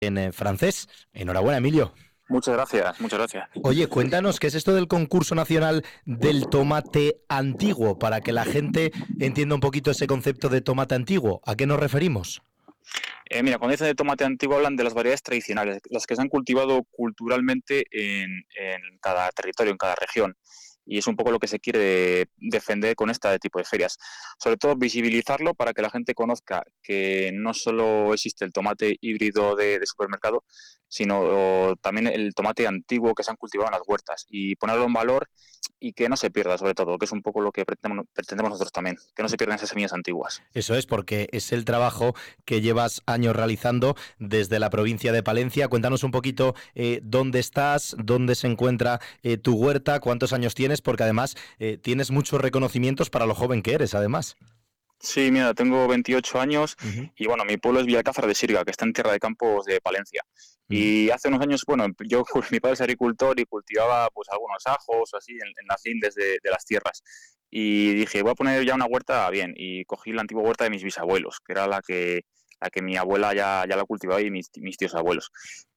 en francés. Enhorabuena, Emilio. Muchas gracias, muchas gracias. Oye, cuéntanos, ¿qué es esto del concurso nacional del tomate antiguo? Para que la gente entienda un poquito ese concepto de tomate antiguo. ¿A qué nos referimos? Mira, cuando dicen de tomate antiguo hablan de las variedades tradicionales, las que se han cultivado culturalmente en cada territorio, en cada región. Y es un poco lo que se quiere defender con este tipo de ferias. Sobre todo visibilizarlo para que la gente conozca que no solo existe el tomate híbrido de supermercado, sino también el tomate antiguo que se han cultivado en las huertas y ponerlo en valor y que no se pierda, sobre todo, que es un poco lo que pretendemos nosotros también, que no se pierdan esas semillas antiguas. Eso es, porque es el trabajo que llevas años realizando desde la provincia de Palencia. Cuéntanos un poquito dónde estás, dónde se encuentra tu huerta, cuántos años tienes, porque además tienes muchos reconocimientos para lo joven que eres, además. Sí, mira, tengo 28 años Uh-huh. y bueno, mi pueblo es Villalcázar de Sirga, que está en Tierra de Campos de Palencia. Uh-huh. Y hace unos años, bueno, mi padre es agricultor y cultivaba pues algunos ajos o así en las lindes de las tierras. Y dije, voy a poner ya una huerta bien. Y cogí la antigua huerta de mis bisabuelos, que era la que mi abuela ya la cultivaba y mis tíos abuelos.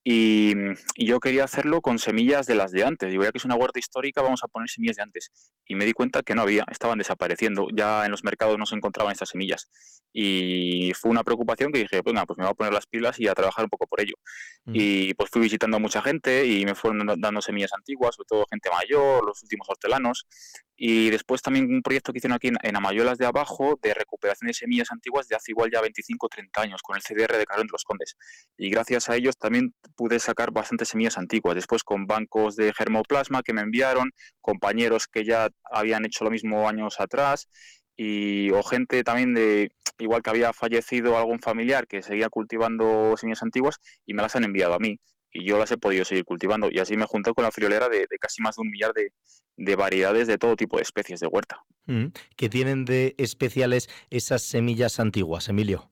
Y yo quería hacerlo con semillas de las de antes. Digo, ya que es una huerta histórica, vamos a poner semillas de antes. Y me di cuenta que no había, estaban desapareciendo. Ya en los mercados no se encontraban estas semillas. Y fue una preocupación que dije, venga, pues me voy a poner las pilas y a trabajar un poco por ello. Uh-huh. Y pues fui visitando a mucha gente y me fueron dando semillas antiguas, sobre todo gente mayor, los últimos hortelanos. Y después también un proyecto que hicieron aquí en Amayolas de Abajo de recuperación de semillas antiguas de hace igual ya 25 o 30 años con el CDR de Carón de los Condes. Y gracias a ellos también pude sacar bastantes semillas antiguas. Después con bancos de germoplasma que me enviaron, compañeros que ya habían hecho lo mismo años atrás o gente también igual que había fallecido algún familiar que seguía cultivando semillas antiguas y me las han enviado a mí. Y yo las he podido seguir cultivando. Y así me junté con la friolera de casi más de 1 millar de variedades de todo tipo de especies de huerta. Uh-huh. ¿Qué tienen de especiales esas semillas antiguas, Emilio?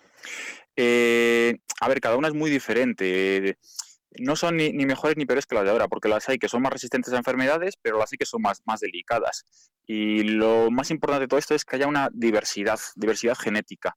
A ver, cada una es muy diferente. No son ni mejores ni peores que las de ahora, porque las hay que son más resistentes a enfermedades, pero las hay que son más delicadas. Y lo más importante de todo esto es que haya una diversidad genética.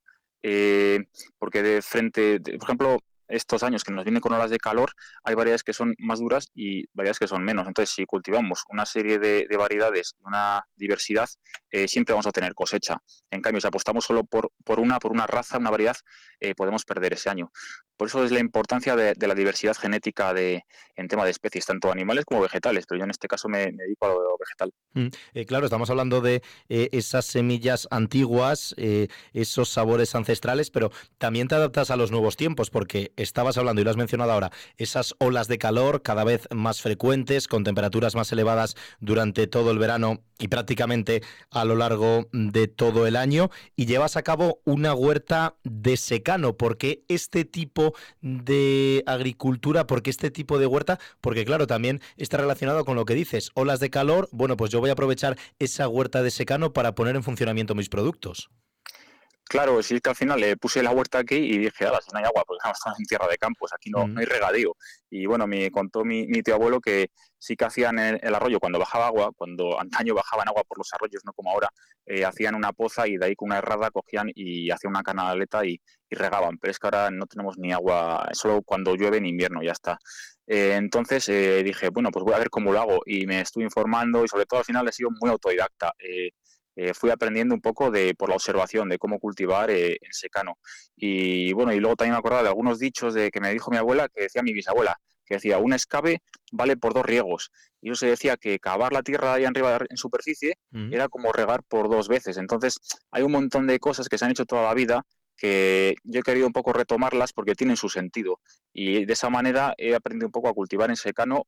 Porque por ejemplo, estos años que nos vienen con olas de calor, hay variedades que son más duras y variedades que son menos. Entonces, si cultivamos una serie de variedades, una diversidad, siempre vamos a tener cosecha. En cambio, si apostamos solo por una raza, una variedad, podemos perder ese año. Por eso es la importancia de la diversidad genética en tema de especies, tanto animales como vegetales, pero yo en este caso me dedico a lo vegetal. Claro, estamos hablando de esas semillas antiguas, esos sabores ancestrales, pero también te adaptas a los nuevos tiempos, porque estabas hablando, y lo has mencionado ahora, esas olas de calor cada vez más frecuentes, con temperaturas más elevadas durante todo el verano y prácticamente a lo largo de todo el año, y llevas a cabo una huerta de secano. ¿Por qué este tipo de agricultura? ¿Por qué este tipo de huerta? Porque claro, también está relacionado con lo que dices, olas de calor, bueno, pues yo voy a aprovechar esa huerta de secano para poner en funcionamiento mis productos. Claro, sí, es que al final le puse la huerta aquí y dije, ala, si no hay agua, porque estamos en tierra de campos, aquí no hay regadío. Y bueno, me contó mi tío abuelo que sí que hacían el arroyo cuando bajaba agua, cuando antaño bajaban agua por los arroyos, no como ahora, hacían una poza y de ahí con una herrada cogían y hacían una canaleta y regaban. Pero es que ahora no tenemos ni agua, solo cuando llueve en invierno, ya está. Entonces dije, bueno, pues voy a ver cómo lo hago y me estuve informando y sobre todo al final he sido muy autodidacta. Fui aprendiendo un poco por la observación de cómo cultivar en secano. Y bueno, y luego también me acordaba de algunos dichos que me dijo mi abuela, que decía mi bisabuela, que decía, un escabe vale por 2 riegos. Y eso se decía que cavar la tierra ahí arriba en superficie era como regar por 2 veces. Entonces, hay un montón de cosas que se han hecho toda la vida que yo he querido un poco retomarlas porque tienen su sentido. Y de esa manera he aprendido un poco a cultivar en secano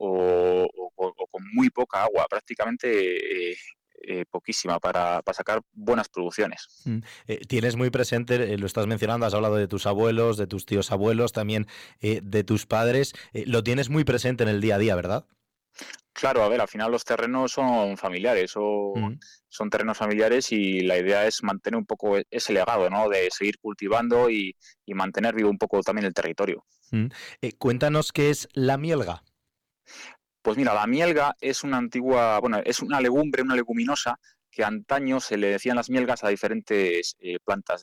o con muy poca agua, prácticamente poquísima para sacar buenas producciones. Tienes muy presente, lo estás mencionando, has hablado de tus abuelos, de tus tíos abuelos, también de tus padres, lo tienes muy presente en el día a día, ¿verdad? Claro, a ver, al final los terrenos son familiares, Mm. son terrenos familiares y la idea es mantener un poco ese legado, ¿no? De seguir cultivando y mantener vivo un poco también el territorio. Mm. Cuéntanos qué es la mielga. Pues mira, la mielga es una antigua, bueno, es una legumbre, una leguminosa que antaño se le decían las mielgas a diferentes plantas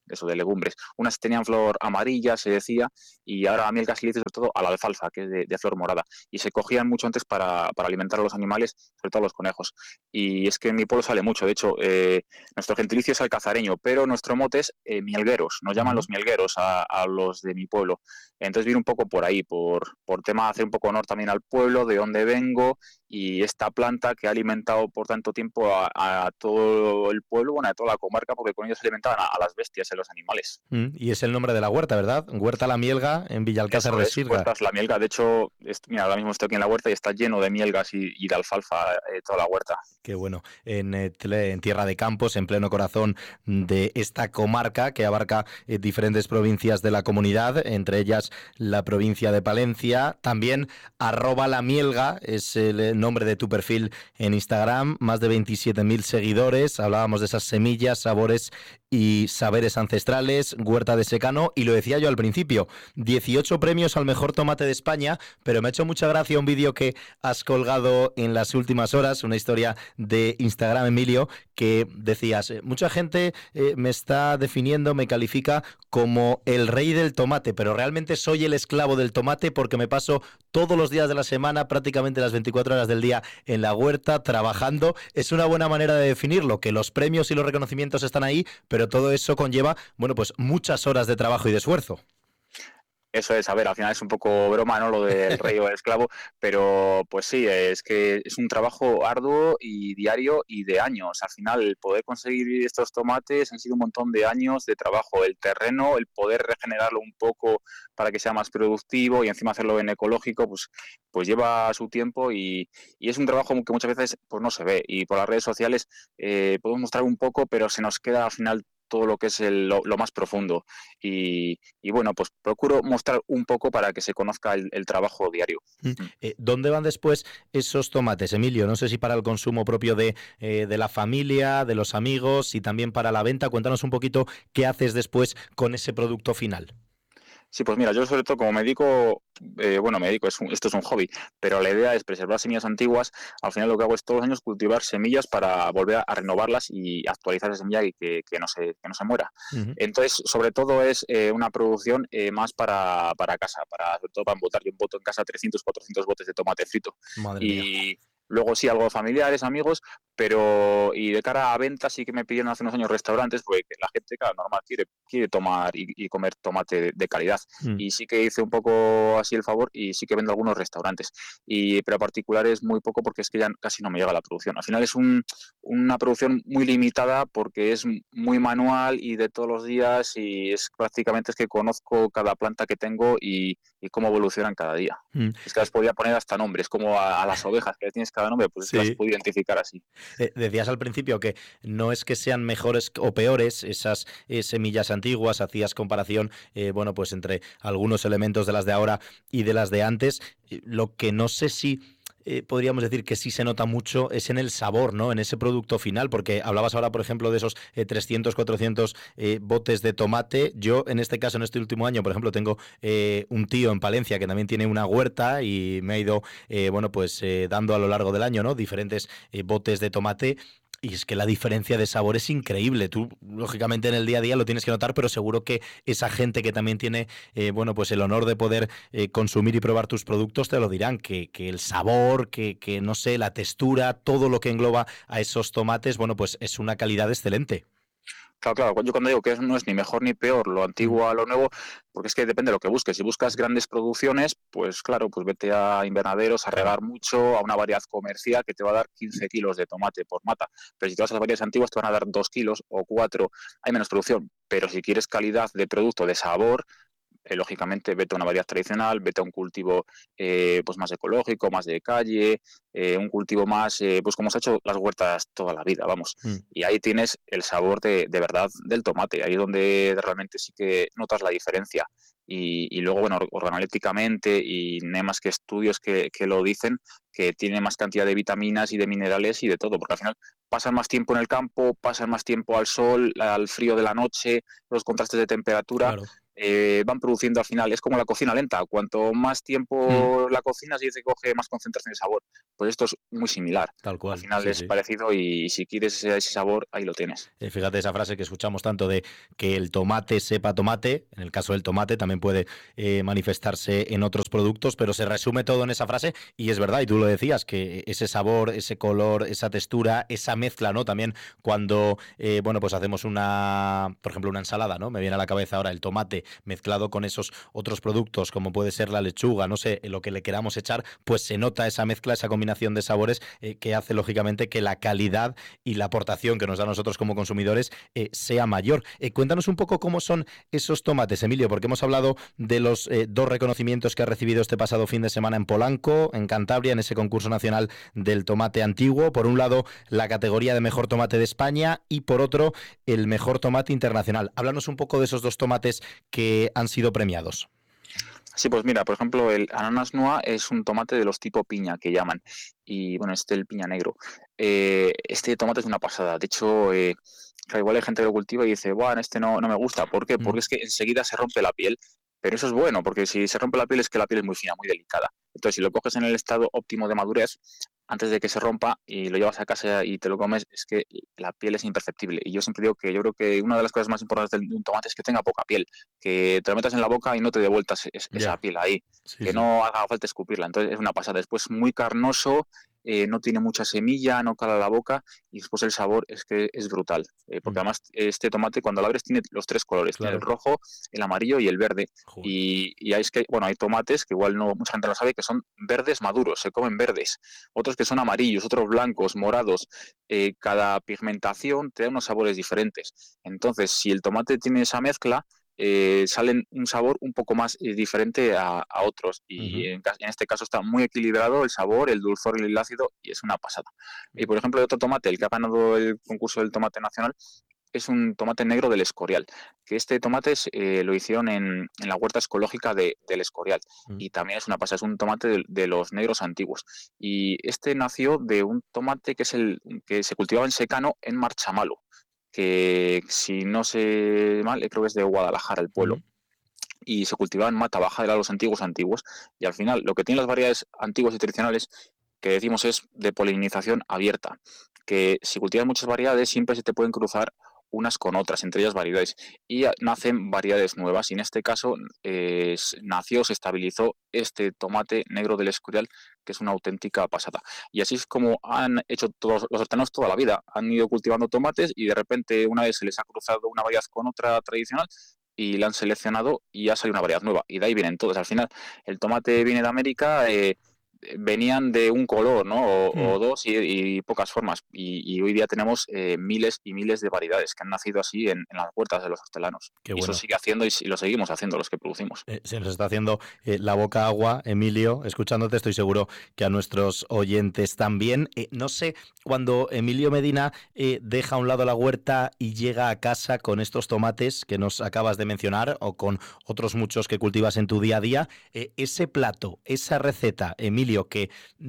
eso, de legumbres. Unas tenían flor amarilla, se decía, y ahora a mielga se le dice sobre todo a la alfalfa, que es de flor morada. Y se cogían mucho antes para alimentar a los animales, sobre todo a los conejos. Y es que en mi pueblo sale mucho. De hecho, nuestro gentilicio es alcazareño, pero nuestro mote es mielgueros. Nos llaman los mielgueros a los de mi pueblo. Entonces viene un poco por ahí, por tema de hacer un poco honor también al pueblo, de donde vengo, y esta planta que ha alimentado por tanto tiempo a todo el pueblo, bueno, a toda la comarca, porque con ellos se alimentaban a las bestias y a los animales. Y es el nombre de la huerta, ¿verdad? Huerta La Mielga, en Villalcázar de Sirga. Huertas La Mielga. De hecho, mira, ahora mismo estoy aquí en la huerta y está lleno de mielgas y de alfalfa toda la huerta. Qué bueno. En Tierra de Campos, en pleno corazón de esta comarca que abarca diferentes provincias de la comunidad, entre ellas la provincia de Palencia. También @lamielga es el nombre de tu perfil en Instagram, más de 27.000 seguidores. Hablábamos de esas semillas, sabores y saberes ancestrales, huerta de secano, y lo decía yo al principio, 18 premios al mejor tomate de España, pero me ha hecho mucha gracia un vídeo que has colgado en las últimas horas, una historia de Instagram, Emilio, que decías, mucha gente me está definiendo, me califica como el rey del tomate, pero realmente soy el esclavo del tomate porque me paso todos los días de la semana, prácticamente las 24 horas del día en la huerta, trabajando. Es una buena manera de definirlo, que los premios y los reconocimientos están ahí, pero todo eso conlleva, bueno, pues muchas horas de trabajo y de esfuerzo. Eso es, a ver, al final es un poco broma, ¿no? Lo del rey o el esclavo, pero pues sí, es que es un trabajo arduo y diario y de años. Al final, el poder conseguir estos tomates han sido un montón de años de trabajo. El terreno, el poder regenerarlo un poco para que sea más productivo y encima hacerlo en ecológico, pues lleva su tiempo y es un trabajo que muchas veces pues no se ve. Y por las redes sociales podemos mostrar un poco, pero se nos queda al final todo lo que es lo más profundo. Y bueno, pues procuro mostrar un poco para que se conozca el trabajo diario. ¿Dónde van después esos tomates, Emilio? No sé si para el consumo propio de la familia, de los amigos y también para la venta. Cuéntanos un poquito qué haces después con ese producto final. Sí, pues mira, yo sobre todo como me dedico, esto es un hobby, pero la idea es preservar semillas antiguas. Al final lo que hago es todos los años cultivar semillas para volver a renovarlas y actualizar esa semilla y que no se muera. Uh-huh. Entonces, sobre todo es una producción más para casa, sobre todo para embotar. Yo emboto en casa 300, 400 botes de tomate frito. Madre mía. Y luego sí, algo de familiares, amigos, y de cara a ventas sí que me pidieron hace unos años restaurantes, porque la gente, claro, normal, quiere tomar y comer tomate de calidad. Y sí que hice un poco así el favor y sí que vendo algunos restaurantes. Pero a particulares muy poco porque es que ya casi no me llega la producción. Al final es una producción muy limitada porque es muy manual y de todos los días y es que conozco cada planta que tengo y cómo evolucionan cada día. Es que las podía poner hasta nombres, como a las ovejas, que tienes cada nombre, pues sí. Las puedo identificar así. Decías al principio que no es que sean mejores o peores esas semillas antiguas, hacías comparación, bueno, pues entre algunos elementos de las de ahora y de las de antes. Lo que no sé si podríamos decir que sí se nota mucho es en el sabor, ¿no? En ese producto final, porque hablabas ahora, por ejemplo, de esos 300, 400 botes de tomate. Yo, en este caso, en este último año, por ejemplo, tengo un tío en Palencia que también tiene una huerta y me ha ido, dando a lo largo del año, ¿no? Diferentes botes de tomate. Y es que la diferencia de sabor es increíble. Tú, lógicamente, en el día a día lo tienes que notar, pero seguro que esa gente que también tiene, el honor de poder consumir y probar tus productos te lo dirán, que el sabor, que no sé, la textura, todo lo que engloba a esos tomates, bueno, pues es una calidad excelente. Claro, yo cuando digo que no es ni mejor ni peor lo antiguo a lo nuevo, porque es que depende de lo que busques. Si buscas grandes producciones, pues claro, pues vete a invernaderos, a regar mucho, a una variedad comercial que te va a dar 15 kilos de tomate por mata. Pero si te vas a las variedades antiguas, te van a dar 2 kilos o 4. Hay menos producción. Pero si quieres calidad de producto, de sabor, lógicamente vete a una variedad tradicional, vete a un cultivo pues más ecológico, más de calle, un cultivo más, pues como se ha hecho las huertas toda la vida, vamos. Y ahí tienes el sabor de verdad del tomate, ahí es donde realmente sí que notas la diferencia. Y luego, bueno, organolépticamente y no hay más que estudios que lo dicen, que tiene más cantidad de vitaminas y de minerales y de todo, porque al final pasan más tiempo en el campo, pasan más tiempo al sol, al frío de la noche, los contrastes de temperatura. Claro. van produciendo al final, es como la cocina lenta, cuanto más tiempo la cocinas y se coge más concentración de sabor. Pues esto es muy similar, Tal al cual, final sí, es sí. parecido y si quieres ese sabor, ahí lo tienes. Fíjate esa frase que escuchamos tanto de que el tomate sepa tomate, en el caso del tomate también puede manifestarse en otros productos, pero se resume todo en esa frase y es verdad, y tú lo decías, que ese sabor, ese color, esa textura, esa mezcla, ¿no? También cuando, bueno, pues hacemos una, por ejemplo, una ensalada, ¿no? Me viene a la cabeza ahora el tomate mezclado con esos otros productos, como puede ser la lechuga, no sé, lo que le queramos echar, pues se nota esa mezcla, esa combinación de sabores que hace, lógicamente, que la calidad y la aportación que nos da a nosotros como consumidores sea mayor. Cuéntanos un poco cómo son esos tomates, Emilio, porque hemos hablado de los dos reconocimientos que ha recibido este pasado fin de semana en Polanco, en Cantabria, en ese concurso nacional del tomate antiguo. Por un lado, la categoría de mejor tomate de España y por otro, el mejor tomate internacional. Háblanos un poco de esos dos tomates que han sido premiados. Sí, pues mira, por ejemplo, el ananas noa es un tomate de los tipo piña que llaman. Y bueno, el piña negro. Este tomate es una pasada. De hecho, claro, igual hay gente que lo cultiva y dice, bueno, este no me gusta. ¿Por qué? Mm. Porque es que enseguida se rompe la piel. Pero eso es bueno, porque si se rompe la piel es que la piel es muy fina, muy delicada. Entonces, si lo coges en el estado óptimo de madurez, antes de que se rompa y lo llevas a casa y te lo comes, es que la piel es imperceptible. Y yo siempre digo que yo creo que una de las cosas más importantes de un tomate es que tenga poca piel, que te lo metas en la boca y no te dé vueltas esa Ya, piel ahí, sí, que sí. no haga falta escupirla. Entonces es una pasada. Después muy carnoso, no tiene mucha semilla, no cala la boca y después el sabor es que es brutal. Porque Mm. además este tomate cuando lo abres tiene los tres colores, tiene el Claro. rojo, el amarillo y el verde. Joder. Y hay, bueno, hay tomates que igual no mucha gente lo sabe, que son verdes maduros, se comen verdes. Otros que son amarillos, otros blancos, morados. Cada pigmentación te da unos sabores diferentes. Entonces, si el tomate tiene esa mezcla, salen un sabor un poco más diferente a otros. Y Ujú. en este caso está muy equilibrado el sabor, el dulzor y el ácido, y es una pasada. Y por ejemplo, el otro tomate, el que ha ganado el concurso del tomate nacional, es un tomate negro del Escorial, que este tomate lo hicieron en la huerta ecológica del Escorial Mm. y también es una pasada, es un tomate de los negros antiguos. Y este nació de un tomate que es el que se cultivaba en secano en Marchamalo, que si no sé mal, creo que es de Guadalajara el pueblo. Mm. Y se cultivaba en mata baja, eran los antiguos antiguos. Y al final, lo que tienen las variedades antiguas y tradicionales, que decimos es de polinización abierta, que si cultivas muchas variedades siempre se te pueden cruzar unas con otras, entre ellas variedades, y nacen variedades nuevas, y en este caso nació, se estabilizó este tomate negro del Escorial, que es una auténtica pasada. Y así es como han hecho todos los hortelanos toda la vida, han ido cultivando tomates y de repente una vez se les ha cruzado una variedad con otra tradicional, y la han seleccionado y ha salido una variedad nueva. Y de ahí vienen todos. Al final, el tomate viene de América, venían de un color, ¿no? Mm. O dos y pocas formas. Y hoy día tenemos miles y miles de variedades que han nacido así en las puertas de los hortelanos. Qué Y eso bueno. sigue haciendo y lo seguimos haciendo los que producimos. Se nos está haciendo la boca agua, Emilio. Escuchándote, estoy seguro que a nuestros oyentes también. No sé, cuando Emilio Medina deja a un lado la huerta y llega a casa con estos tomates que nos acabas de mencionar o con otros muchos que cultivas en tu día a día, ese plato, esa receta, Emilio, que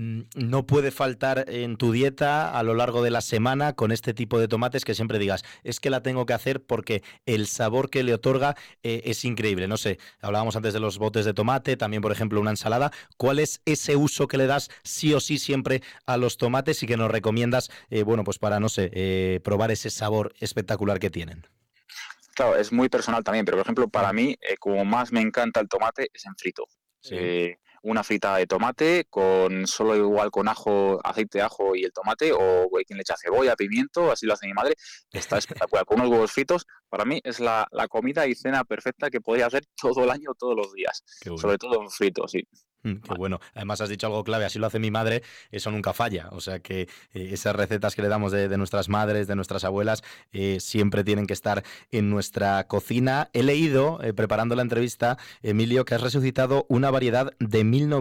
no puede faltar en tu dieta a lo largo de la semana con este tipo de tomates, que siempre digas, es que la tengo que hacer porque el sabor que le otorga es increíble. No sé, hablábamos antes de los botes de tomate, también por ejemplo una ensalada. ¿Cuál es ese uso que le das sí o sí siempre a los tomates y que nos recomiendas, bueno, pues para, no sé, probar ese sabor espectacular que tienen? Claro, es muy personal también, pero por ejemplo, para Mm. mí, como más me encanta el tomate es en frito. Sí. Una frita de tomate con solo igual con ajo, aceite de ajo y el tomate, o hay quien le echa cebolla, pimiento, así lo hace mi madre, está espectacular. Con unos huevos fritos, para mí es la comida y cena perfecta que podría hacer todo el año, todos los días. Qué bueno. Sobre todo en fritos, sí. Qué bueno. Además has dicho algo clave, así lo hace mi madre, eso nunca falla. O sea que esas recetas que le damos de nuestras madres, de nuestras abuelas, siempre tienen que estar en nuestra cocina. He leído, preparando la entrevista, Emilio, que has resucitado una variedad de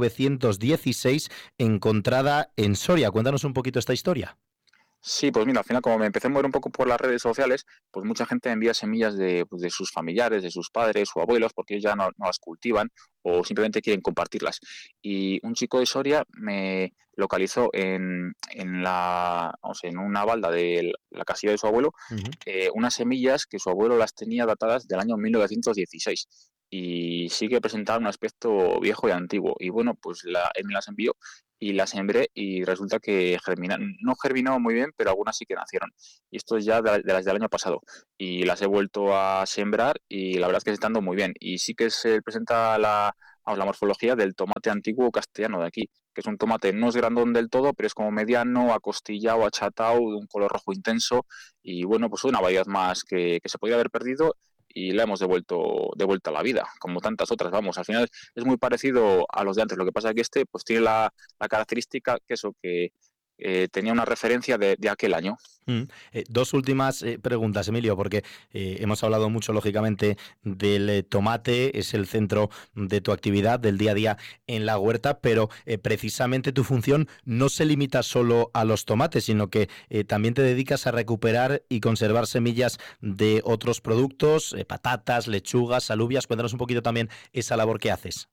1916 encontrada en Soria. Cuéntanos un poquito esta historia. Sí, pues mira, al final como me empecé a mover un poco por las redes sociales, pues mucha gente envía semillas pues de sus familiares, de sus padres o abuelos, porque ellos ya no las cultivan o simplemente quieren compartirlas. Y un chico de Soria me localizó en una balda de la casilla de su abuelo, Ujú. unas semillas que su abuelo las tenía datadas del año 1916. y sí que presentaba un aspecto viejo y antiguo. Y bueno, pues él me las envió y las sembré y resulta que no germinó muy bien, pero algunas sí que nacieron. Y esto es ya de las del año pasado. Y las he vuelto a sembrar y la verdad es que se están dando muy bien. Y sí que se presenta la morfología del tomate antiguo castellano de aquí, que es un tomate, no es grandón del todo, pero es como mediano, acostillado, achatado, de un color rojo intenso. Y bueno, pues una variedad más que se podía haber perdido y la hemos devuelto a la vida, como tantas otras. Vamos, al final es muy parecido a los de antes. Lo que pasa es que este pues tiene la característica que tenía una referencia de aquel año. Dos últimas preguntas, Emilio, porque hemos hablado mucho, lógicamente, del tomate, es el centro de tu actividad, del día a día en la huerta, pero precisamente tu función no se limita solo a los tomates, sino que también te dedicas a recuperar y conservar semillas de otros productos, patatas, lechugas, alubias. Cuéntanos un poquito también esa labor que haces.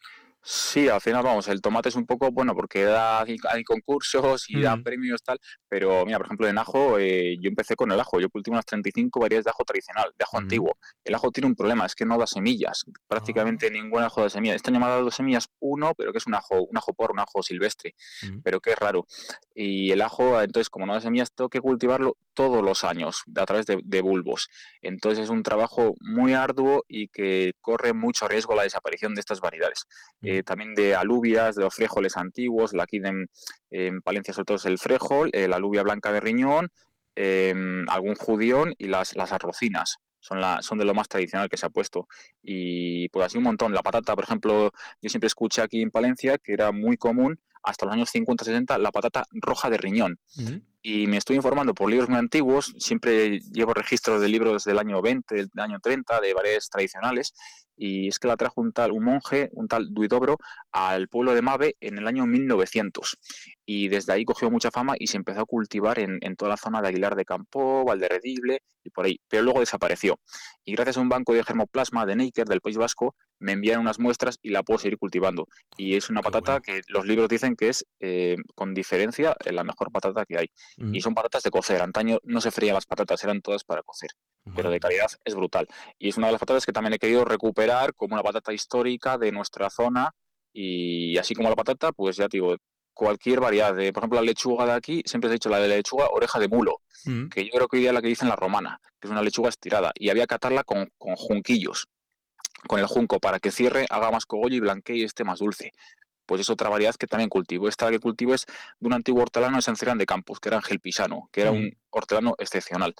Sí, al final vamos, el tomate es un poco, bueno, porque hay concursos y dan Mm. premios tal, pero mira, por ejemplo, en ajo, yo empecé con el ajo, yo cultivo unas 35 variedades de ajo tradicional, de ajo Mm. antiguo. El ajo tiene un problema, es que no da semillas, Ah. prácticamente ningún ajo da semillas. Este año me ha dado semillas uno, pero que es un ajo porro, un ajo silvestre, Mm. pero que es raro. Y el ajo, entonces, como no da semillas, tengo que cultivarlo todos los años a través de bulbos. Entonces es un trabajo muy arduo y que corre mucho riesgo la desaparición de estas variedades. Mm. También de alubias, de los frijoles antiguos, aquí en Palencia sobre todo es el frijol, la alubia blanca de riñón, algún judión y las arrocinas. Son de lo más tradicional que se ha puesto. Y pues así un montón. La patata, por ejemplo, yo siempre escuché aquí en Palencia que era muy común hasta los años 50-60 la patata roja de riñón. Mm. Y me estoy informando por libros muy antiguos, siempre llevo registros de libros del año 20, del año 30, de variedades tradicionales, y es que la trajo un monje, un tal Duidobro, al pueblo de Mave en el año 1900. Y desde ahí cogió mucha fama y se empezó a cultivar en toda la zona de Aguilar de Campoo, Valderredible y por ahí, pero luego desapareció. Y gracias a un banco de germoplasma de Neiker del País Vasco, me envían unas muestras y la puedo seguir cultivando. Y es una Qué patata bueno. que los libros dicen que es, con diferencia, la mejor patata que hay. Y Mm. son patatas de cocer. Antaño no se frían las patatas, eran todas para cocer, pero de Madre mía. calidad es brutal. Y es una de las patatas que también he querido recuperar como una patata histórica de nuestra zona. Y así como la patata, pues ya te digo, cualquier variedad. Por ejemplo, la lechuga de aquí, siempre he dicho la de lechuga oreja de mulo, Mm. que yo creo que hoy día es la que dicen la romana, que es una lechuga estirada. Y había que atarla con junquillos, con el junco, para que cierre, haga más cogollo y blanquee y esté más dulce. Pues es otra variedad que también cultivo. Esta que cultivo es de un antiguo hortelano de San Cebrián de Campos, que era Ángel Pisano, que era un Mm. hortelano excepcional.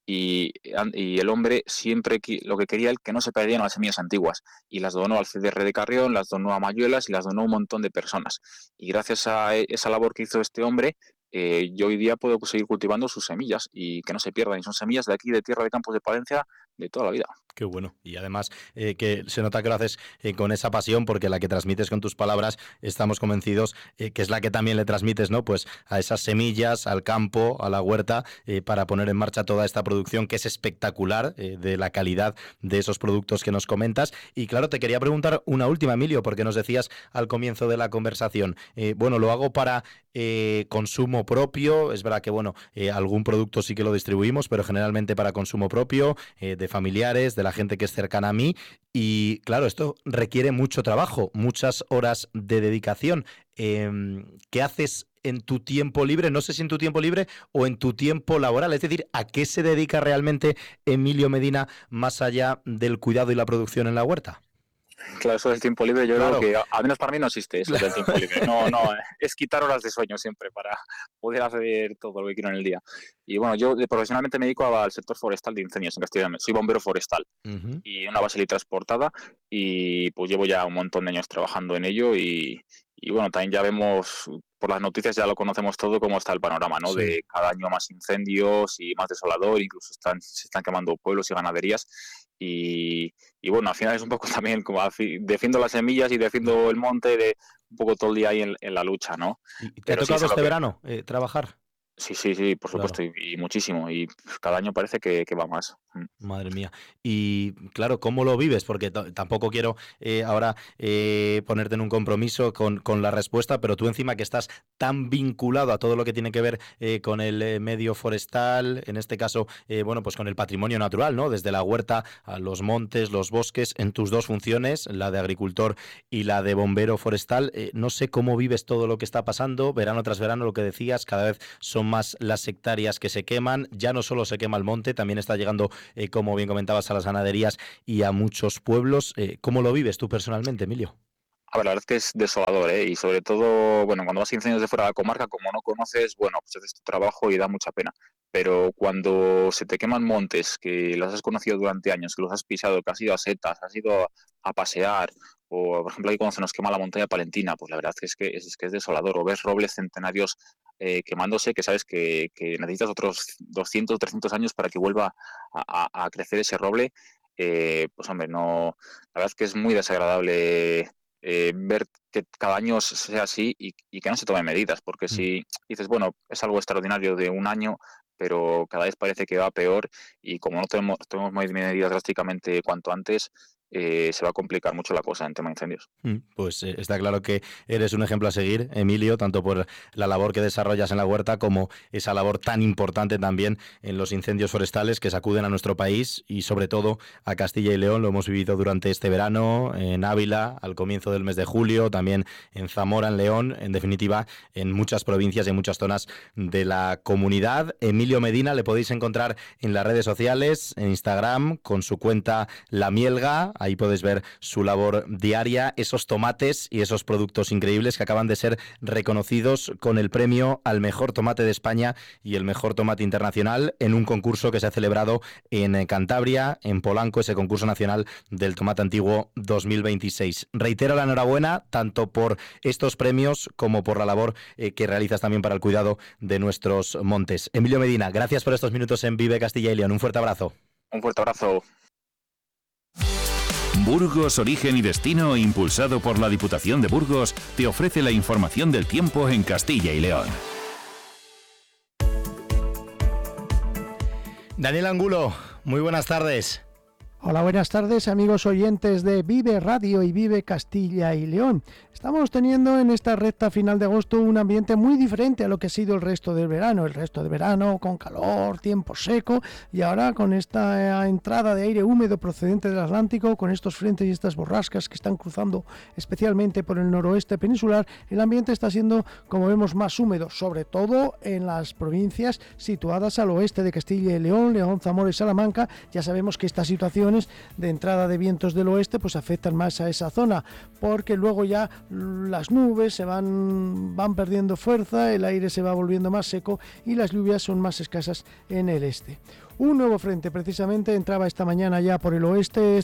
Y el hombre siempre lo que quería, el que no se perdieran las semillas antiguas. Y las donó al CDR de Carrión, las donó a Mayuelas y las donó a un montón de personas. Y gracias a esa labor que hizo este hombre, yo hoy día puedo seguir cultivando sus semillas y que no se pierdan. Y son semillas de aquí, de Tierra de Campos de Palencia, de toda la vida. Qué bueno. Y además que se nota que lo haces con esa pasión, porque la que transmites con tus palabras, estamos convencidos que es la que también le transmites, ¿no? Pues a esas semillas, al campo, a la huerta, para poner en marcha toda esta producción que es espectacular, de la calidad de esos productos que nos comentas. Y claro, te quería preguntar una última, Emilio, porque nos decías al comienzo de la conversación, bueno, lo hago para consumo propio. Es verdad que, bueno, algún producto sí que lo distribuimos, pero generalmente para consumo propio, de familiares, de la gente que es cercana a mí. Y claro, esto requiere mucho trabajo, muchas horas de dedicación. ¿Qué haces en tu tiempo libre? No sé si en tu tiempo libre o en tu tiempo laboral. Es decir, ¿a qué se dedica realmente Emilio Medina más allá del cuidado y la producción en la huerta? Claro, eso del tiempo libre, yo creo Claro. que, al menos para mí, no existe eso del tiempo libre. No, no, es quitar horas de sueño siempre para poder hacer todo lo que quiero en el día. Y bueno, yo profesionalmente me dedico al sector forestal de incendios en Castilla y León. Soy bombero forestal Ujú. y una base transportada y pues llevo ya un montón de años trabajando en ello y bueno, también ya vemos por las noticias, ya lo conocemos todo, cómo está el panorama, ¿no? Sí. De cada año más incendios y más desolador, incluso se están quemando pueblos y ganaderías y, y bueno, al final es un poco también como defiendo las semillas y Mm. defiendo el monte, de un poco todo el día ahí en la lucha, ¿no? ¿Y te ha Pero sí, tocado eso es lo este que... verano trabajar? Sí, por supuesto, Claro. y muchísimo. Y cada año parece que va más. Madre mía. Y claro, ¿cómo lo vives? Porque tampoco quiero ahora ponerte en un compromiso con la respuesta, pero tú encima que estás tan vinculado a todo lo que tiene que ver con el medio forestal, en este caso, bueno, pues con el patrimonio natural, ¿no? Desde la huerta a los montes, los bosques, en tus dos funciones, la de agricultor y la de bombero forestal. No sé cómo vives todo lo que está pasando, verano tras verano, lo que decías, cada vez son más las hectáreas que se queman, ya no solo se quema el monte, también está llegando como bien comentabas, a las ganaderías y a muchos pueblos. ¿Cómo lo vives tú personalmente, Emilio? A ver, la verdad es que es desolador, ¿eh? Y sobre todo, bueno, cuando vas a incendios de fuera de la comarca, como no conoces, bueno, pues haces tu trabajo y da mucha pena. Pero cuando se te queman montes, que los has conocido durante años, que los has pisado, que has ido a setas, has ido a pasear, o por ejemplo, ahí cuando se nos quema la montaña palentina, pues la verdad es que es desolador. O ves robles centenarios quemándose, que sabes que necesitas otros 200, 300 años para que vuelva a crecer ese roble. Pues hombre, no, la verdad es que es muy desagradable ver que cada año sea así y que no se tomen medidas, porque Mm. si dices, bueno, es algo extraordinario de un año, pero cada vez parece que va peor y como no tenemos medidas drásticamente cuanto antes, se va a complicar mucho la cosa en tema de incendios. Pues está claro que eres un ejemplo a seguir, Emilio, tanto por la labor que desarrollas en la huerta como esa labor tan importante también en los incendios forestales que sacuden a nuestro país y sobre todo a Castilla y León. Lo hemos vivido durante este verano, en Ávila, al comienzo del mes de julio, también en Zamora, en León, en definitiva, en muchas provincias y en muchas zonas de la comunidad. Emilio Medina le podéis encontrar en las redes sociales, en Instagram, con su cuenta La Mielga. Ahí podéis ver su labor diaria, esos tomates y esos productos increíbles que acaban de ser reconocidos con el premio al mejor tomate de España y el mejor tomate internacional en un concurso que se ha celebrado en Cantabria, en Polanco, ese concurso nacional del tomate antiguo 2026. Reitero la enhorabuena tanto por estos premios como por la labor que realizas también para el cuidado de nuestros montes. Emilio Medina, gracias por estos minutos en Vive Castilla y León. Un fuerte abrazo. Un fuerte abrazo. Burgos, origen y destino, impulsado por la Diputación de Burgos, te ofrece la información del tiempo en Castilla y León. Daniel Angulo, muy buenas tardes. Hola, buenas tardes amigos oyentes de Vive Radio y Vive Castilla y León. Estamos teniendo en esta recta final de agosto un ambiente muy diferente a lo que ha sido el resto del verano. El resto de verano con calor, tiempo seco y ahora con esta entrada de aire húmedo procedente del Atlántico, con estos frentes y estas borrascas que están cruzando especialmente por el noroeste peninsular, el ambiente está siendo, como vemos, más húmedo, sobre todo en las provincias situadas al oeste de Castilla y León, León, Zamora y Salamanca. Ya sabemos que estas situaciones de entrada de vientos del oeste pues afectan más a esa zona, porque luego ya las nubes se van perdiendo fuerza, el aire se va volviendo más seco y las lluvias son más escasas en el este. Un nuevo frente precisamente entraba esta mañana ya por el oeste,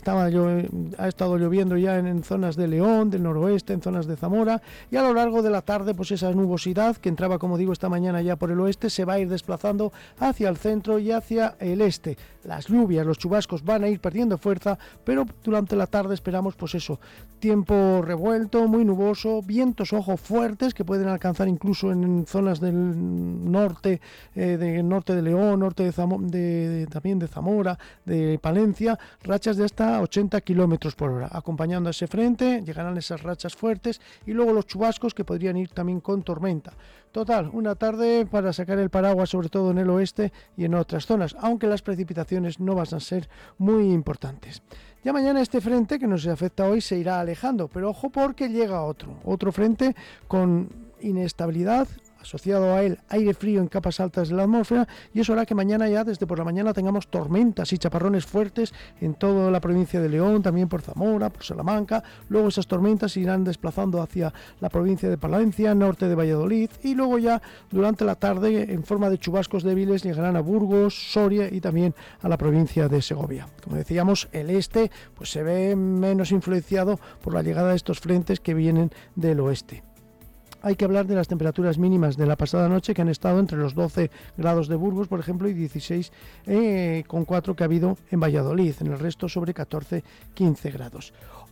ha estado lloviendo ya en zonas de León, del noroeste, en zonas de Zamora, y a lo largo de la tarde pues esa nubosidad que entraba, como digo, esta mañana ya por el oeste se va a ir desplazando hacia el centro y hacia el este. Las lluvias, los chubascos van a ir perdiendo fuerza, pero durante la tarde esperamos pues eso, tiempo revuelto, muy nuboso, vientos fuertes que pueden alcanzar incluso en zonas del norte, norte de León, norte también de Zamora, de Palencia, rachas de hasta 80 kilómetros por hora. Acompañando a ese frente llegarán esas rachas fuertes y luego los chubascos que podrían ir también con tormenta. Total, una tarde para sacar el paraguas, sobre todo en el oeste y en otras zonas, aunque las precipitaciones no van a ser muy importantes. Ya mañana este frente que nos afecta hoy se irá alejando, pero ojo porque llega otro frente con inestabilidad, asociado a él aire frío en capas altas de la atmósfera, y eso hará que mañana ya desde por la mañana tengamos tormentas y chaparrones fuertes en toda la provincia de León, también por Zamora, por Salamanca. Luego esas tormentas se irán desplazando hacia la provincia de Palencia, norte de Valladolid, y luego ya durante la tarde en forma de chubascos débiles llegarán a Burgos, Soria y también a la provincia de Segovia. Como decíamos, el este pues se ve menos influenciado por la llegada de estos frentes que vienen del oeste. Hay que hablar de las temperaturas mínimas de la pasada noche, que han estado entre los 12 grados de Burgos, por ejemplo, y 16,4 que ha habido en Valladolid. En el resto sobre 14-15 grados.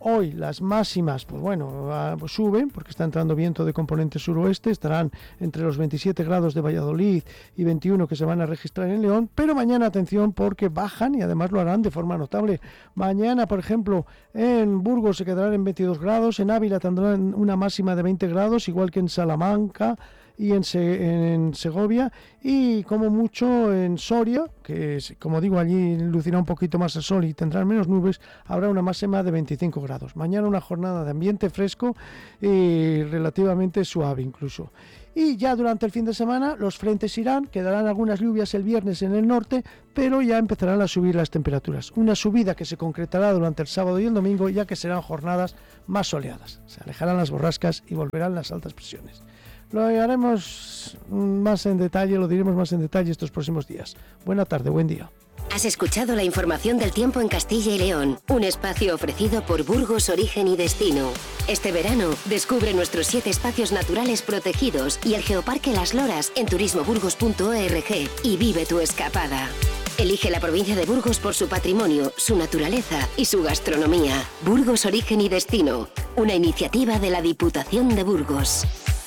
Hoy las máximas, pues bueno, suben porque está entrando viento de componente suroeste, estarán entre los 27 grados de Valladolid y 21 que se van a registrar en León, pero mañana atención porque bajan y además lo harán de forma notable. Mañana, por ejemplo, en Burgos se quedarán en 22 grados, en Ávila tendrán una máxima de 20 grados, igual que en Salamanca y en Segovia, y como mucho en Soria, que como digo allí lucirá un poquito más el sol y tendrán menos nubes, habrá una máxima de 25 grados. Mañana una jornada de ambiente fresco y relativamente suave incluso. Y ya durante el fin de semana los frentes irán, quedarán algunas lluvias el viernes en el norte, pero ya empezarán a subir las temperaturas. Una subida que se concretará durante el sábado y el domingo, ya que serán jornadas más soleadas. Se alejarán las borrascas y volverán las altas presiones. Lo haremos más en detalle, lo diremos más en detalle estos próximos días. Buena tarde, buen día. Has escuchado la información del tiempo en Castilla y León, un espacio ofrecido por Burgos Origen y Destino. Este verano, descubre nuestros 7 espacios naturales protegidos y el Geoparque Las Loras en turismoburgos.org y vive tu escapada. Elige la provincia de Burgos por su patrimonio, su naturaleza y su gastronomía. Burgos Origen y Destino, una iniciativa de la Diputación de Burgos.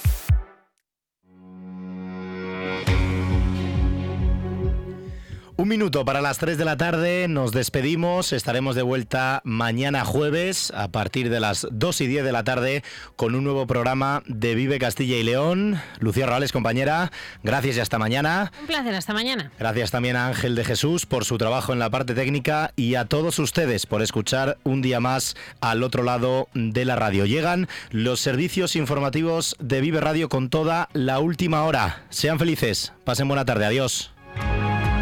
Un minuto para las 3 de la tarde, nos despedimos, estaremos de vuelta mañana jueves a partir de las 2:10 de la tarde con un nuevo programa de Vive Castilla y León. Lucía Rorales, compañera, gracias y hasta mañana. Un placer, hasta mañana. Gracias también a Ángel de Jesús por su trabajo en la parte técnica y a todos ustedes por escuchar un día más al otro lado de la radio. Llegan los servicios informativos de Vive Radio con toda la última hora. Sean felices, pasen buena tarde, adiós.